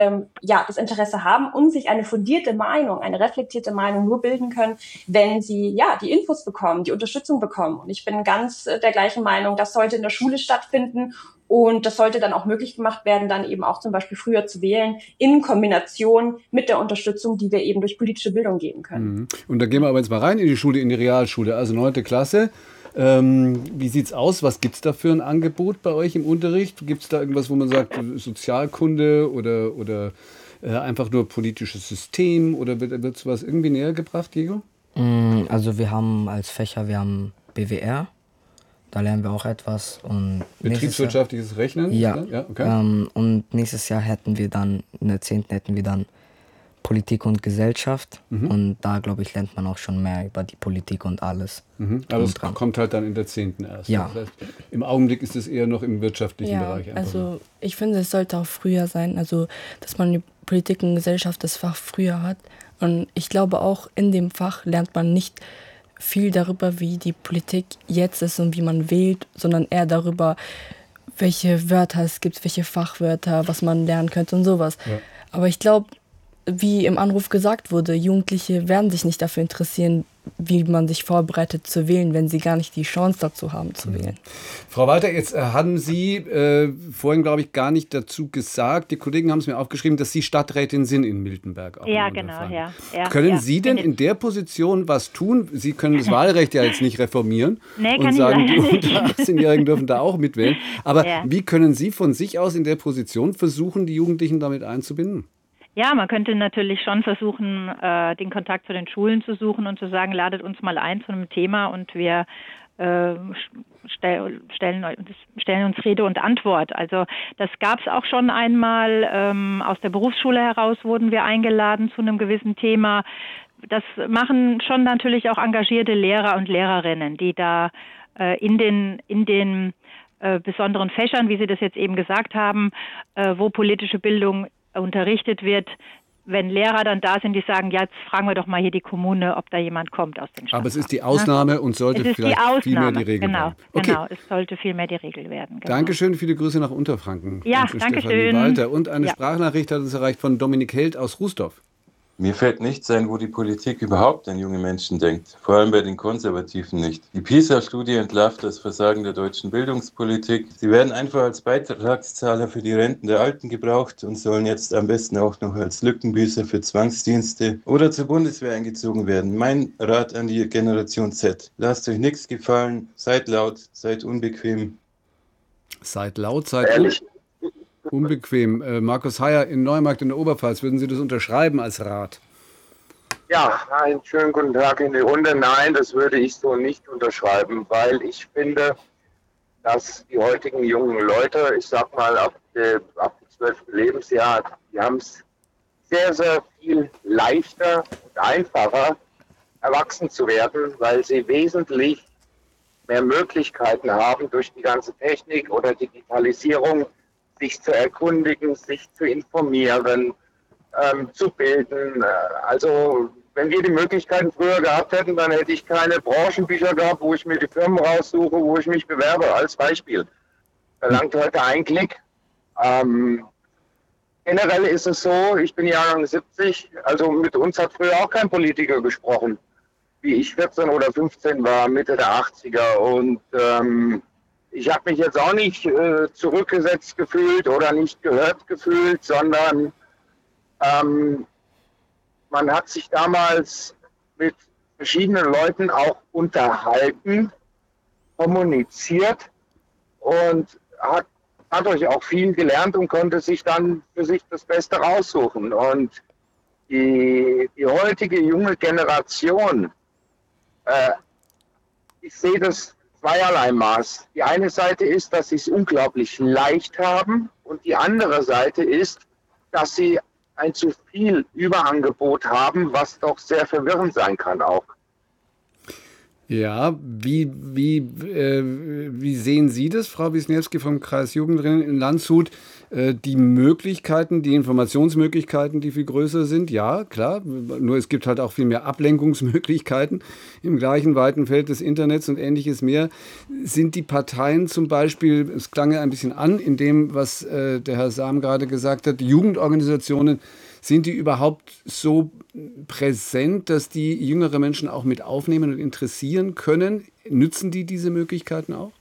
ja, das Interesse haben und sich eine fundierte Meinung, eine reflektierte Meinung nur bilden können, wenn sie ja die Infos bekommen, die Unterstützung bekommen. Und ich bin ganz der gleichen Meinung, das sollte in der Schule stattfinden und das sollte dann auch möglich gemacht werden, dann eben auch zum Beispiel früher zu wählen, in Kombination mit der Unterstützung, die wir eben durch politische Bildung geben können. Und da gehen wir aber jetzt mal rein in die Schule, in die Realschule, also 9. Klasse. Wie sieht's aus? Was gibt's da für ein Angebot bei euch im Unterricht? Gibt's da irgendwas, wo man sagt, Sozialkunde oder einfach nur politisches System oder wird sowas irgendwie näher gebracht, Diego? Also wir haben als Fächer, wir haben BWR, da lernen wir auch etwas und Betriebswirtschaftliches Rechnen? ja, Ja, okay. und nächstes Jahr hätten wir dann, in der 10. hätten wir dann Politik und Gesellschaft und da, glaube ich, lernt man auch schon mehr über die Politik und alles. Aber das kommt halt dann in der 10. erst. Ja. Das heißt, im Augenblick ist es eher noch im wirtschaftlichen Bereich. Einfach also ich finde, es sollte auch früher sein, also dass man die Politik und Gesellschaft das Fach früher hat. Und ich glaube auch, in dem Fach lernt man nicht viel darüber, wie die Politik jetzt ist und wie man wählt, sondern eher darüber, welche Wörter es gibt, welche Fachwörter, was man lernen könnte und sowas. Ja. Aber ich glaube, wie im Anruf gesagt wurde, Jugendliche werden sich nicht dafür interessieren, wie man sich vorbereitet zu wählen, wenn sie gar nicht die Chance dazu haben zu wählen. Frau Walter, jetzt haben Sie vorhin, glaube ich, gar nicht dazu gesagt, die Kollegen haben es mir aufgeschrieben, dass Sie Stadträtin sind in Miltenberg. Auch Ja, genau, ja. Können Sie denn in der Position was tun? Sie können das Wahlrecht ja jetzt nicht reformieren Nee, und kann sagen, ich die leider unter nicht. 18-Jährigen dürfen da auch mitwählen. Aber Ja. wie können Sie von sich aus in der Position versuchen, die Jugendlichen damit einzubinden? Ja, man könnte natürlich schon versuchen, den Kontakt zu den Schulen zu suchen und zu sagen, ladet uns mal ein zu einem Thema und wir stellen uns Rede und Antwort. Also das gab es auch schon einmal. Aus der Berufsschule heraus wurden wir eingeladen zu einem gewissen Thema. Das machen schon natürlich auch engagierte Lehrer und Lehrerinnen, die da in den besonderen Fächern, wie Sie das jetzt eben gesagt haben, wo politische Bildung unterrichtet wird, wenn Lehrer dann da sind, die sagen, ja, jetzt fragen wir doch mal hier die Kommune, ob da jemand kommt aus den Stadtrat. Aber es ist die Ausnahme und sollte vielleicht viel mehr die Regel werden. Okay. Genau, es sollte viel mehr die Regel werden. Genau. Dankeschön, viele Grüße nach Unterfranken. Ja, danke schön. Walter. Und eine Sprachnachricht hat uns erreicht von Dominik Held aus Rußdorf. Mir fällt nichts ein, wo die Politik überhaupt an junge Menschen denkt. Vor allem bei den Konservativen nicht. Die PISA-Studie entlarvt das Versagen der deutschen Bildungspolitik. Sie werden einfach als Beitragszahler für die Renten der Alten gebraucht und sollen jetzt am besten auch noch als Lückenbüßer für Zwangsdienste oder zur Bundeswehr eingezogen werden. Mein Rat an die Generation Z. Lasst euch nichts gefallen, seid laut, seid unbequem. Seid laut, seid unbequem. Markus Heyer in Neumarkt in der Oberpfalz, würden Sie das unterschreiben als Rat? Ja, einen schönen guten Tag in die Runde. Nein, das würde ich so nicht unterschreiben, weil ich finde, dass die heutigen jungen Leute, ich sag mal ab dem 12. Lebensjahr, die haben es sehr, sehr viel leichter und einfacher, erwachsen zu werden, weil sie wesentlich mehr Möglichkeiten haben durch die ganze Technik oder Digitalisierung, sich zu erkundigen, sich zu informieren, zu bilden. Also wenn wir die Möglichkeiten früher gehabt hätten, dann hätte ich keine Branchenbücher gehabt, wo ich mir die Firmen raussuche, wo ich mich bewerbe, als Beispiel. Da langt heute ein Klick. Generell ist es so, ich bin Jahrgang 70, also mit uns hat früher auch kein Politiker gesprochen, wie ich 14 oder 15 war, Mitte der 80er. Und ich habe mich jetzt auch nicht zurückgesetzt gefühlt oder nicht gehört gefühlt, sondern man hat sich damals mit verschiedenen Leuten auch unterhalten, kommuniziert und hat dadurch auch viel gelernt und konnte sich dann für sich das Beste raussuchen. Und die heutige junge Generation, ich sehe das zweierlei Maß. Die eine Seite ist, dass sie es unglaublich leicht haben und die andere Seite ist, dass sie ein zu viel Überangebot haben, was doch sehr verwirrend sein kann auch. Ja, wie sehen Sie das, Frau Wisniewski vom Kreis Jugendring in Landshut? Die Möglichkeiten, die Informationsmöglichkeiten, die viel größer sind, ja, klar. Nur es gibt halt auch viel mehr Ablenkungsmöglichkeiten im gleichen weiten Feld des Internets und ähnliches mehr. Sind die Parteien zum Beispiel, es klang ja ein bisschen an in dem, was der Herr Sam gerade gesagt hat, die Jugendorganisationen, sind die überhaupt so präsent, dass die jüngere Menschen auch mit aufnehmen und interessieren können? Nützen die diese Möglichkeiten auch?